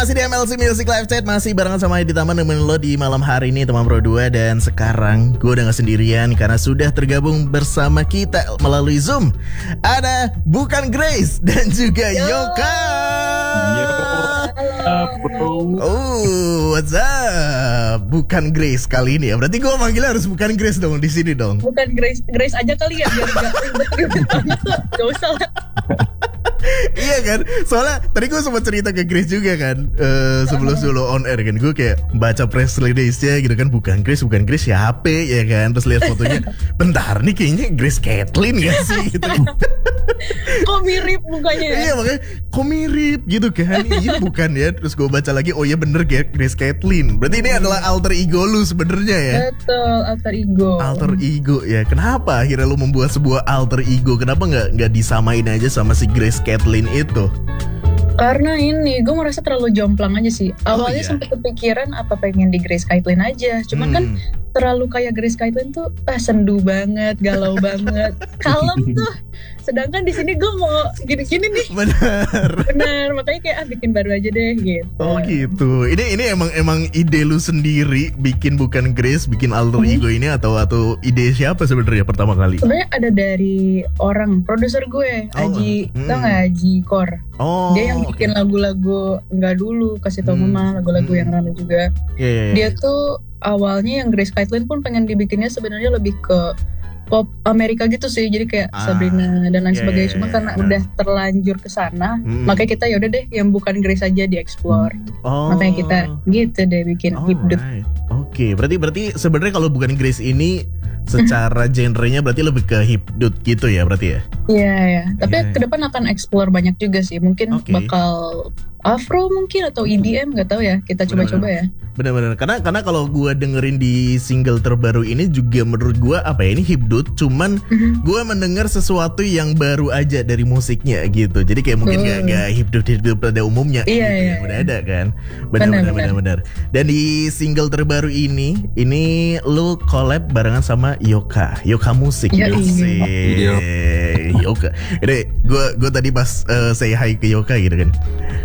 masih di MLC Music Live Chat. Masih barengan sama Edi Taman nemenin lo di malam hari ini teman Pro 2. Dan sekarang gue udah gak sendirian karena sudah tergabung bersama kita melalui Zoom. Ada Bukan Grace dan juga Yoka. Oh, what's up? Bukan Grace kali ini ya. Berarti gue manggilnya harus Bukan Grace dong di sini dong. Bukan Grace, Grace aja kali ya biar ribet banget tuh. Gak usah lah. Iya kan, soalnya tadi gue sempat cerita ke Grace juga kan, sebelum on air kan, gue kayak baca press release-nya gitu kan, bukan Grace siapa ya kan, terus lihat fotonya, bentar nih kayaknya Grace Kathleen gak sih gitu. Kok mirip mukanya ya? Iya makanya, kok mirip gitu kan, iya bukan ya, terus gue baca lagi, oh iya bener kayak Grace Kathleen, berarti ini adalah alter ego lu sebenarnya ya? Betul, alter ego. Alter ego ya, kenapa akhirnya lu membuat sebuah alter ego, kenapa nggak disamain aja sama si Grace Kathleen itu? Karena ini gue merasa terlalu jomplang aja sih. Awalnya sempat kepikiran apa pengen di Grace Kathleen aja. Cuman kan terlalu kayak Grace Kathleen tuh sendu banget, galau banget, kalem tuh. Sedangkan di sini gue mau gini-gini nih. Benar, makanya kayak bikin baru aja deh gitu. Oh gitu. Ini emang ide lu sendiri bikin Bukan Grace, bikin alter ego ini atau ide siapa sebenarnya pertama kali? Sebenarnya ada dari orang produser gue, Aji, tau nggak Aji Kor? Dia yang bikin lagu-lagu nggak dulu kasih tau mama, lagu-lagu yang rame juga. Dia tuh awalnya yang Grace Kathleen pun pengen dibikinnya sebenarnya lebih ke pop Amerika gitu sih, jadi kayak Sabrina dan lain sebagainya. Cuma karena udah terlanjur ke sana, makanya kita yaudah deh yang Bukan Grace aja dieksplor. Makanya kita gitu deh bikin hipdut. Oke, berarti sebenarnya kalau Bukan Grace ini secara genrenya berarti lebih ke hipdut gitu ya berarti ya? Iya ya. Tapi ke depan akan explore banyak juga sih. Mungkin bakal Afro mungkin atau EDM, nggak tahu ya. Kita coba-coba ya. Benar-benar. Karena kalau gue dengerin di single terbaru ini juga menurut gue ini hipdut. Cuman gue mendengar sesuatu yang baru aja dari musiknya gitu. Jadi kayak mungkin nggak hipdut pada umumnya. Iya, gitu yang udah ada kan. Benar. Dan di single terbaru ini lu collab barengan sama Yoka Musik. Yoka. Ini gue tadi pas say hi ke Yoka gitu kan.